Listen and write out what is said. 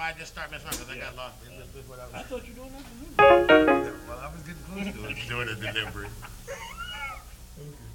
why I just start messing around because I got lost. This is what I I thought you were doing that for me. Well, I was getting close to it. was doing a delivery. Okay.